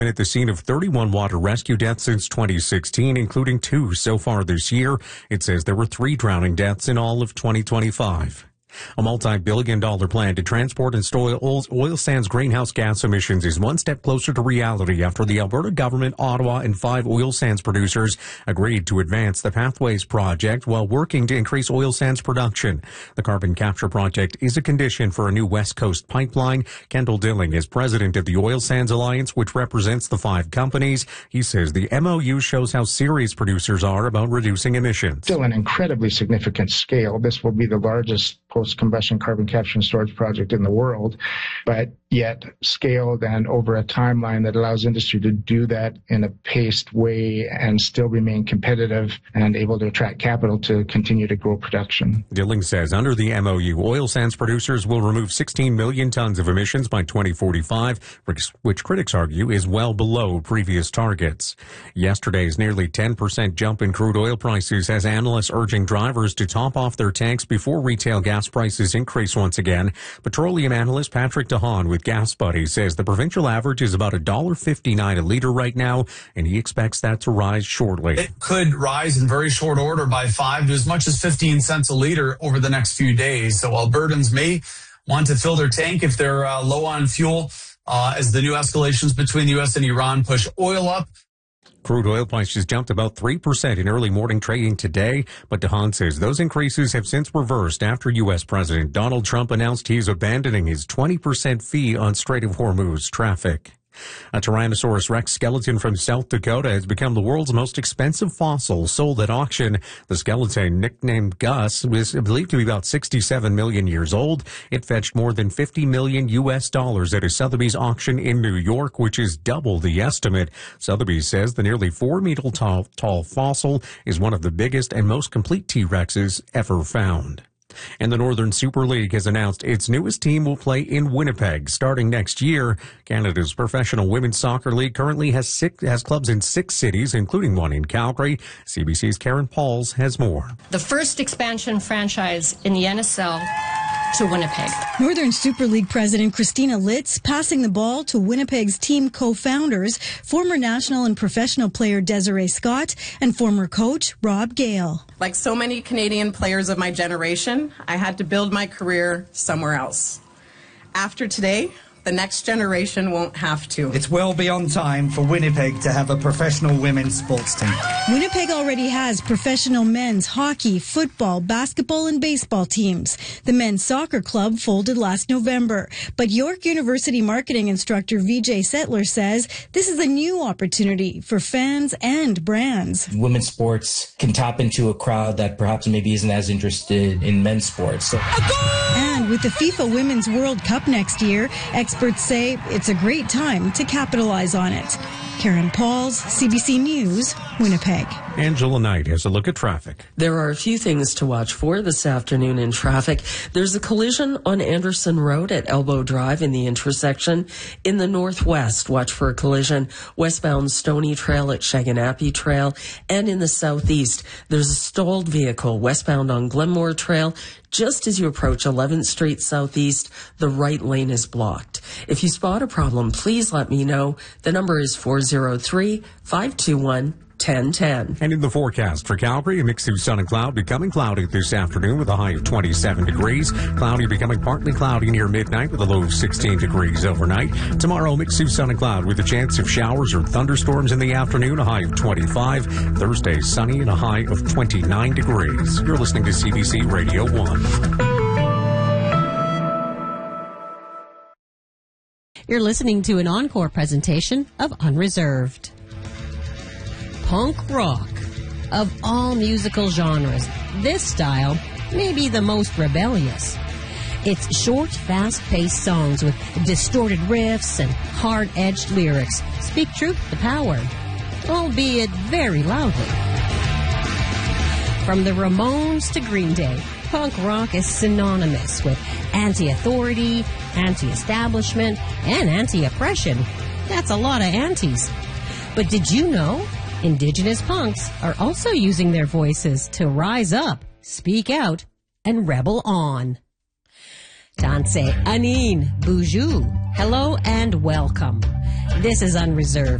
at the scene of 31 water rescue deaths since 2016, including 2 so far this year. It says there were 3 drowning deaths in all of 2025. A multi-billion-dollar plan to transport and store oil sands greenhouse gas emissions is one step closer to reality after the Alberta government, Ottawa, and 5 oil sands producers agreed to advance the Pathways project while working to increase oil sands production. The carbon capture project is a condition for a new West Coast pipeline. Kendall Dilling is president of the Oil Sands Alliance, which represents the 5 companies. He says the MOU shows how serious producers are about reducing emissions. Still an incredibly significant scale. This will be the largest post-combustion carbon capture and storage project in the world, but yet scaled and over a timeline that allows industry to do that in a paced way and still remain competitive and able to attract capital to continue to grow production. Dilling says under the MOU, oil sands producers will remove 16 million tons of emissions by 2045, which critics argue is well below previous targets. Yesterday's nearly 10% jump in crude oil prices has analysts urging drivers to top off their tanks before retail gas prices increase once again. Petroleum analyst Patrick DeHaan with Gas Buddy says the provincial average is about $1.59 a liter right now, and he expects that to rise shortly. It could rise in very short order by 5 to as much as 15 cents a liter over the next few days. So Albertans may want to fill their tank if they're low on fuel as the new escalations between the U.S. and Iran push oil up. Crude oil prices jumped about 3% in early morning trading today, but DeHaan says those increases have since reversed after U.S. President Donald Trump announced he's abandoning his 20% fee on Strait of Hormuz traffic. A Tyrannosaurus Rex skeleton from South Dakota has become the world's most expensive fossil sold at auction. The skeleton, nicknamed Gus, was believed to be about 67 million years old. It fetched more than $50 million at a Sotheby's auction in New York, which is double the estimate. Sotheby's says the nearly 4-meter tall fossil is one of the biggest and most complete T-Rexes ever found. And the Northern Super League has announced its newest team will play in Winnipeg starting next year. Canada's professional women's soccer league currently has clubs in 6 cities, including one in Calgary. CBC's Karen Pauls has more. The first expansion franchise in the NSL to Winnipeg. Northern Super League President Christina Litz passing the ball to Winnipeg's team co-founders, former national and professional player Desiree Scott and former coach Rob Gale. Like so many Canadian players of my generation, I had to build my career somewhere else. After today, the next generation won't have to. It's well beyond time for Winnipeg to have a professional women's sports team. Winnipeg already has professional men's hockey, football, basketball, and baseball teams. The men's soccer club folded last November. But York University marketing instructor Vijay Settler says this is a new opportunity for fans and brands. Women's sports can tap into a crowd that perhaps maybe isn't as interested in men's sports. And with the FIFA Women's World Cup next year, experts say it's a great time to capitalize on it. Karen Pauls, CBC News, Winnipeg. Angela Knight has a look at traffic. There are a few things to watch for this afternoon in traffic. There's a collision on Anderson Road at Elbow Drive in the intersection. In the northwest, watch for a collision westbound Stony Trail at Shaganappi Trail. And in the southeast, there's a stalled vehicle westbound on Glenmore Trail. Just as you approach 11th Street Southeast, the right lane is blocked. If you spot a problem, please let me know. The number is 403-521-1010. And in the forecast for Calgary, a mix of sun and cloud, becoming cloudy this afternoon with a high of 27 degrees. Cloudy becoming partly cloudy near midnight with a low of 16 degrees overnight. Tomorrow, mix of sun and cloud with a chance of showers or thunderstorms in the afternoon, a high of 25. Thursday, sunny and a high of 29 degrees. You're listening to CBC Radio 1. You're listening to an encore presentation of Unreserved. Punk rock. Of all musical genres, this style may be the most rebellious. It's short, fast-paced songs with distorted riffs and hard-edged lyrics speak truth to power, albeit very loudly. From the Ramones to Green Day, punk rock is synonymous with anti-authority, anti-establishment, and anti-oppression. That's a lot of antis. But did you know Indigenous punks are also using their voices to rise up, speak out, and rebel on? Tanse Anin Boujou, hello and welcome. This is Unreserved.